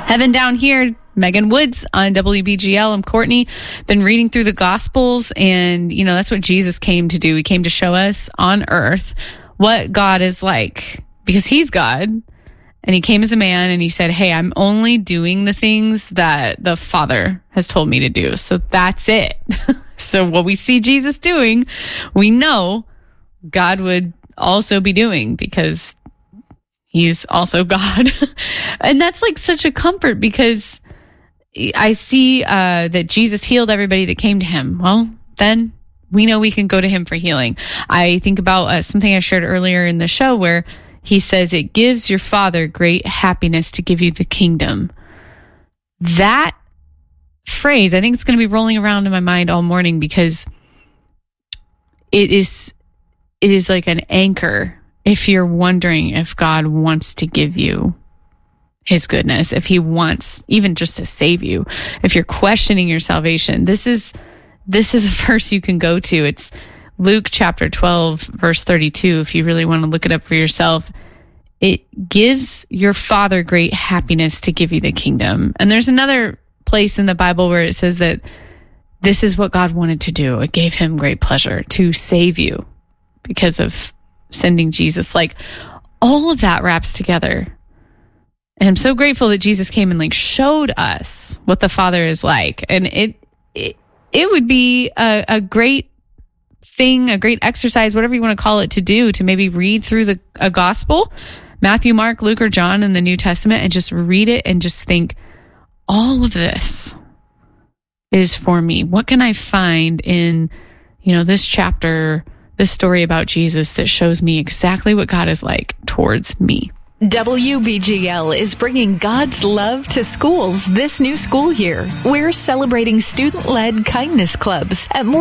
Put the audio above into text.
Heaven Down Here, Megan Woods on WBGL. I'm Courtney. Been reading through the Gospels, and that's what Jesus came to do. He came to show us on earth what God is like, because he's God, and he came as a man, and he said, hey, I'm only doing the things that the Father has told me to do. So that's it. So what we see Jesus doing, we know God would also be doing, because he's also God. And that's like such a comfort, because I see that Jesus healed everybody that came to him. Well, then we know we can go to him for healing. I think about something I shared earlier in the show where he says it gives your Father great happiness to give you the kingdom. That phrase, I think it's going to be rolling around in my mind all morning, because it is like an anchor if you're wondering if God wants to give you his goodness, if he wants even just to save you, if you're questioning your salvation. This is a verse you can go to. It's Luke chapter 12, verse 32. If you really want to look it up for yourself, it gives your Father great happiness to give you the kingdom. And there's another place in the Bible where it says that this is what God wanted to do. It gave him great pleasure to save you because of sending Jesus. Like, all of that wraps together. And I'm so grateful that Jesus came and showed us what the Father is like. And it would be a great thing, a great exercise, whatever you want to call it, to do, to maybe read through a gospel, Matthew, Mark, Luke, or John in the New Testament, and just read it and just think, all of this is for me. What can I find in, this chapter, this story about Jesus, that shows me exactly what God is like towards me? WBGL is bringing God's love to schools this new school year. We're celebrating student-led kindness clubs at more